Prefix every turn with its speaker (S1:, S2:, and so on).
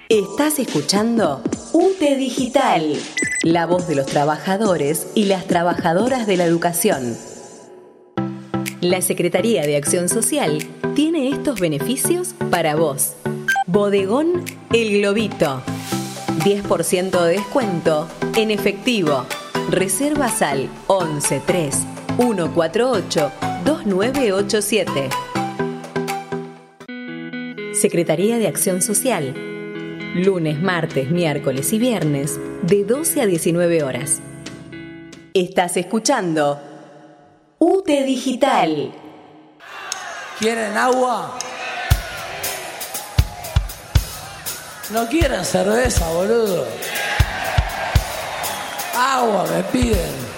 S1: Estás escuchando UTE Digital, la voz de los trabajadores y las trabajadoras de la educación. La Secretaría de Acción Social tiene estos beneficios para vos. Bodegón El Globito. 10% de descuento en efectivo. Reservas al 11 3 148 2987. Secretaría de Acción Social. Lunes, martes, miércoles y viernes de 12 a 19 horas. Estás escuchando UTE Digital.
S2: ¿Quieren agua? ¿No quieren cerveza, boludo? Agua me piden.